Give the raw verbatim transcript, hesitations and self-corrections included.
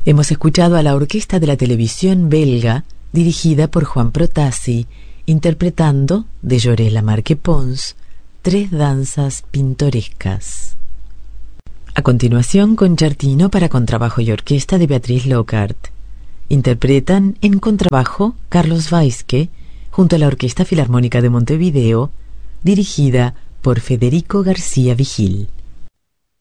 Hemos escuchado a la orquesta de la televisión belga, dirigida por Juan Protasi, interpretando, de Llorés Lamarque Pons, Tres danzas pintorescas. A continuación, concertino para contrabajo y orquesta de Beatriz Lockhart. Interpretan en contrabajo Carlos Weisque, junto a la Orquesta Filarmónica de Montevideo, dirigida por Federico García Vigil.